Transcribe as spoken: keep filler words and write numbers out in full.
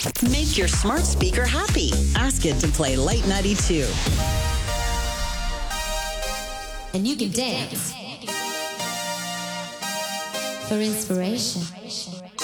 Make your smart speaker happy. Ask it to play Light ninety-two. And you can dance for inspiration.